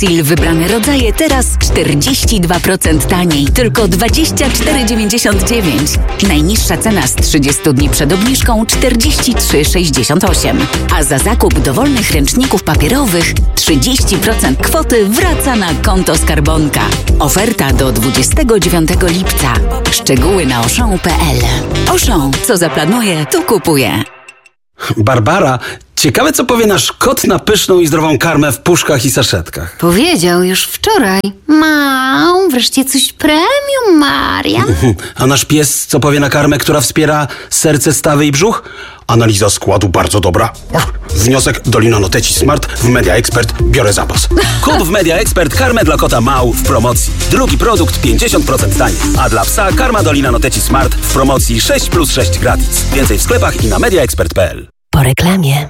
Steel wybrane rodzaje teraz 42% taniej. Tylko 24,99. Najniższa cena z 30 dni przed obniżką 43,68. A za zakup dowolnych ręczników papierowych 30% kwoty wraca na konto skarbonka. Oferta do 29 lipca. Szczegóły na auchan.pl. Auchan, co zaplanuje, to kupuje. Barbara, ciekawe co powie nasz kot na pyszną i zdrową karmę w puszkach i saszetkach. Powiedział już wczoraj. Wreszcie coś premium, Maria. A nasz pies co powie na karmę, która wspiera serce, stawy i brzuch? Analiza składu bardzo dobra. Wniosek: Dolina Noteci Smart w Media Expert. Biorę zapas. Kup w Media Expert karmę dla kota Mał w promocji. Drugi produkt 50% taniej. A dla psa karma Dolina Noteci Smart w promocji 6+6 gratis. Więcej w sklepach i na mediaexpert.pl. Po reklamie.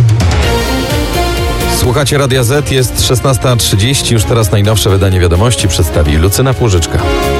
Słuchacie Radia Z, jest 16:30, już teraz najnowsze wydanie wiadomości przedstawi Lucyna Płużyczka.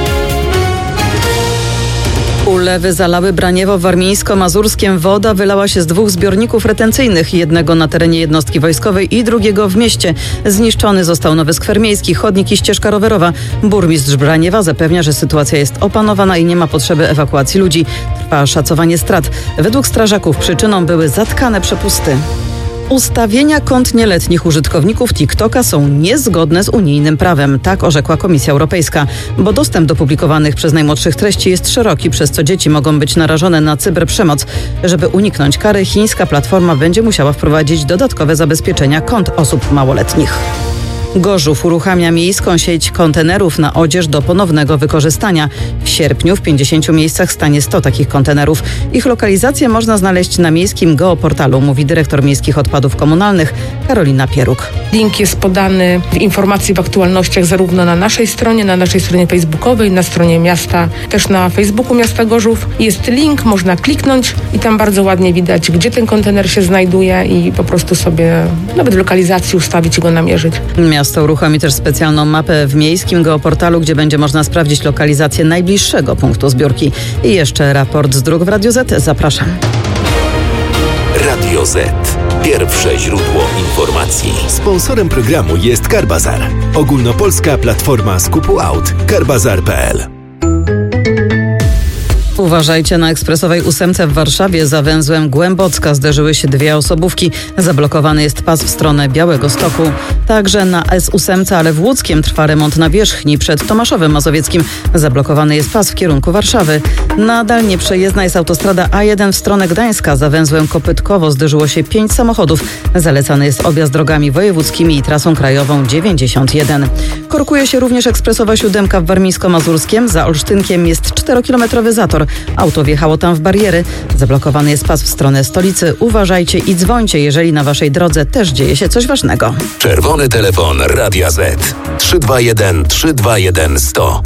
Ulewy zalały Braniewo w Warmińsko-Mazurskiem. Woda wylała się z 2 zbiorników retencyjnych, jednego na terenie jednostki wojskowej i drugiego w mieście. Zniszczony został nowy skwer miejski, chodnik i ścieżka rowerowa. Burmistrz Braniewa zapewnia, że sytuacja jest opanowana i nie ma potrzeby ewakuacji ludzi. Trwa szacowanie strat. Według strażaków przyczyną były zatkane przepusty. Ustawienia kont nieletnich użytkowników TikToka są niezgodne z unijnym prawem, tak orzekła Komisja Europejska, bo dostęp do publikowanych przez najmłodszych treści jest szeroki, przez co dzieci mogą być narażone na cyberprzemoc. Żeby uniknąć kary, chińska platforma będzie musiała wprowadzić dodatkowe zabezpieczenia kont osób małoletnich. Gorzów uruchamia miejską sieć kontenerów na odzież do ponownego wykorzystania. W sierpniu w 50 miejscach stanie 100 takich kontenerów. Ich lokalizację można znaleźć na miejskim geoportalu, mówi dyrektor miejskich odpadów komunalnych Karolina Pieruk. Link jest podany w informacji w aktualnościach zarówno na naszej stronie facebookowej, na stronie miasta, też na Facebooku miasta Gorzów. Jest link, można kliknąć i tam bardzo ładnie widać, gdzie ten kontener się znajduje i po prostu sobie nawet lokalizację ustawić i go namierzyć. Miasto uruchomi też specjalną mapę w miejskim geoportalu, gdzie będzie można sprawdzić lokalizację najbliższego punktu zbiórki. I jeszcze raport z dróg w Radiu Z. Zapraszam. Radio Z. Pierwsze źródło informacji. Sponsorem programu jest Carbazar. Ogólnopolska platforma skupu aut. Carbazar.pl. Uważajcie, na ekspresowej 8 w Warszawie za węzłem Głębocka zderzyły się 2 osobówki. Zablokowany jest pas w stronę Białegostoku. Także na S8, ale w Łódzkiem trwa remont nawierzchni. Przed Tomaszowem Mazowieckim zablokowany jest pas w kierunku Warszawy. Nadal nieprzejezdna jest autostrada A1 w stronę Gdańska. Za węzłem Kopytkowo zderzyło się 5 samochodów. Zalecany jest objazd drogami wojewódzkimi i trasą krajową 91. Korkuje się również ekspresowa 7 w Warmińsko-Mazurskiem. Za Olsztynkiem jest 4-kilometrowy zator. Auto wjechało tam w bariery. Zablokowany jest pas w stronę stolicy. Uważajcie i dzwońcie, jeżeli na waszej drodze też dzieje się coś ważnego. Czerwony telefon Radia Z. 321 321 100.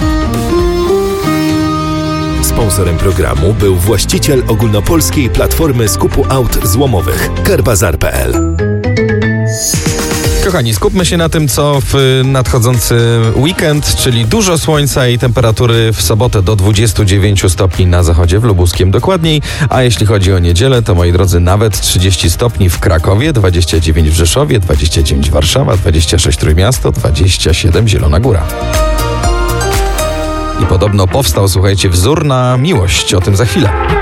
Sponsorem programu był właściciel ogólnopolskiej platformy skupu aut złomowych Carbazar.pl. Kochani, skupmy się na tym, co w nadchodzący weekend, czyli dużo słońca i temperatury w sobotę do 29 stopni na zachodzie, w Lubuskiem dokładniej, a jeśli chodzi o niedzielę, to moi drodzy, nawet 30 stopni w Krakowie, 29 w Rzeszowie, 29 Warszawa, 26 Trójmiasto, 27 Zielona Góra. I podobno powstał, słuchajcie, wzór na miłość, o tym za chwilę.